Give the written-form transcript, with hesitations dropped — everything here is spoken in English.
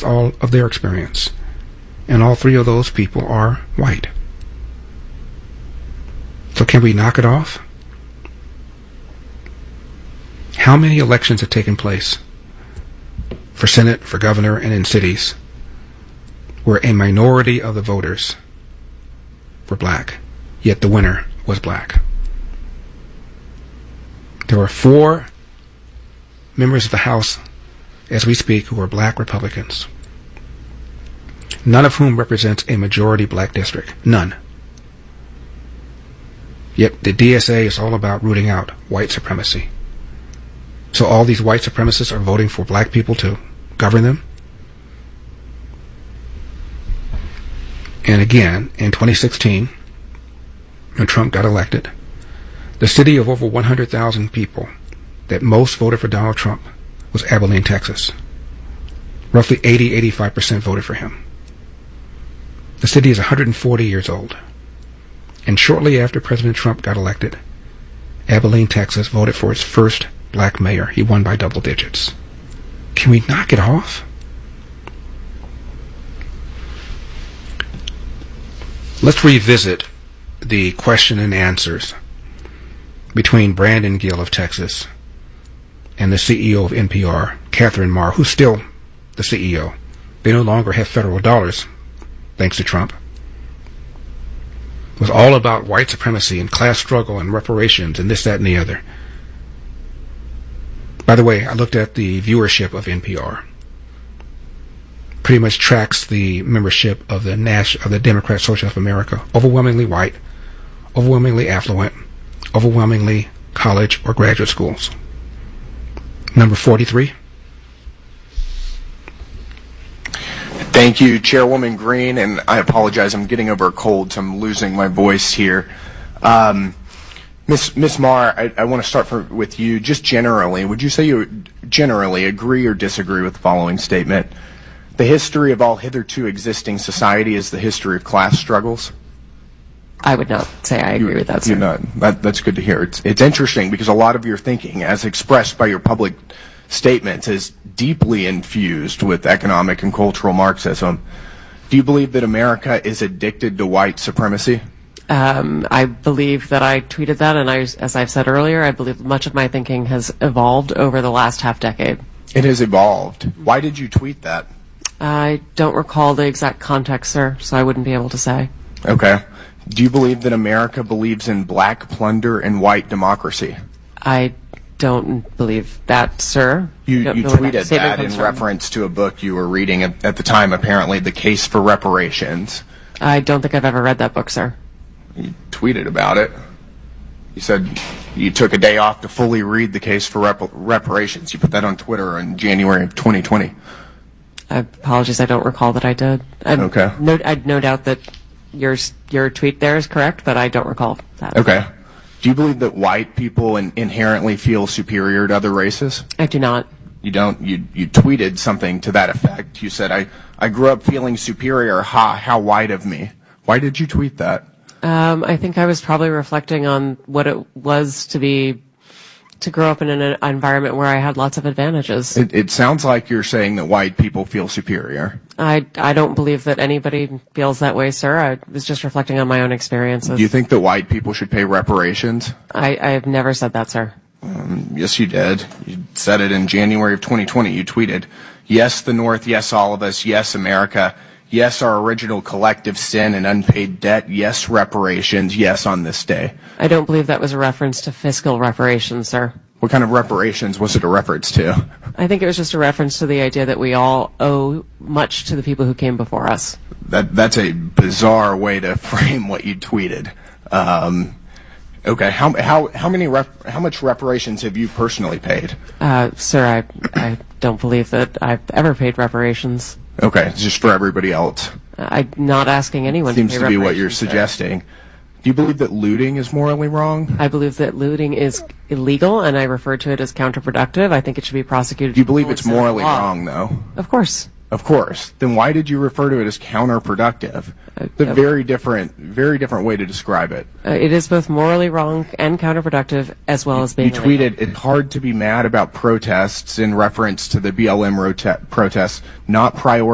all of their experience. And all three of those people are white. So can we knock it off? How many elections have taken place for Senate, for governor, and in cities where a minority of the voters were black, yet the winner was black? There are 4 members of the House, as we speak, who are black Republicans, none of whom represents a majority black district. None. Yet the DSA is all about rooting out white supremacy. So all these white supremacists are voting for black people to govern them? And again, in 2016, when Trump got elected, the city of over 100,000 people that most voted for Donald Trump was Abilene, Texas. Roughly 80-85% voted for him. The city is 140 years old. And shortly after President Trump got elected, Abilene, Texas voted for its first black mayor. He won by double digits. Can we knock it off? Let's revisit the question and answers between Brandon Gill of Texas and the CEO of NPR, Catherine Marr, who's still the CEO. They no longer have federal dollars, thanks to Trump. It was all about white supremacy and class struggle and reparations and this, that, and the other. By the way, I looked at the viewership of NPR. Pretty much tracks the membership of the Democrat Socialist of America. Overwhelmingly white, overwhelmingly affluent, overwhelmingly college or graduate schools. Number 43. Thank you, Chairwoman Green, and I apologize, I'm getting over a cold, so I'm losing my voice here. Ms. Marr, I want to start with you. Just generally, would you say you generally agree or disagree with the following statement? The history of all hitherto existing society is the history of class struggles? I would not say I agree with that, sir. That's good to hear. It's interesting because a lot of your thinking, as expressed by your public statements, is deeply infused with economic and cultural Marxism. Do you believe that America is addicted to white supremacy? I believe that I tweeted that, and as I've said earlier, I believe much of my thinking has evolved over the last half decade. It has evolved. Why did you tweet that? I don't recall the exact context, sir, so I wouldn't be able to say. Okay. Do you believe that America believes in black plunder and white democracy? I don't believe that, sir. You tweeted that in reference to a book you were reading at the time, apparently, The Case for Reparations. I don't think I've ever read that book, sir. You tweeted about it. You said you took a day off to fully read The Case for Reparations. You put that on Twitter in January of 2020. Apologies, I don't recall that I did. Okay. I'd no doubt that your tweet there is correct, but I don't recall that. Okay. Do you believe that white people inherently feel superior to other races? I do not. You don't? You tweeted something to that effect. You said, I grew up feeling superior. How white of me. Why did you tweet that? I think I was probably reflecting on what it was to grow up in an environment where I had lots of advantages. It sounds like you're saying that white people feel superior. I don't believe that anybody feels that way, sir. I was just reflecting on my own experiences. Do you think that white people should pay reparations? I have never said that, sir. Yes, you did. You said it in January of 2020. You tweeted, yes, the North, yes, all of us, yes, America, yes, our original collective sin and unpaid debt, yes, reparations, yes, on this day. I don't believe that was a reference to fiscal reparations, sir. What kind of reparations was it a reference to? I think it was just a reference to the idea that we all owe much to the people who came before us. That's a bizarre way to frame what you tweeted. Okay, how much reparations have you personally paid? Sir, I don't believe that I've ever paid reparations. Okay, it's just for everybody else. I'm not asking anyone to pay reparations. Seems to be what you're suggesting. Do you believe that looting is morally wrong? I believe that looting is illegal, and I refer to it as counterproductive. I think it should be prosecuted. Do you believe it's morally wrong, though? Of course. Of course. Then why did you refer to it as counterproductive? It's a very different way to describe it. It is both morally wrong and counterproductive, as well as being illegal. You tweeted, it's hard to be mad about protests in reference to the BLM protests, not priority.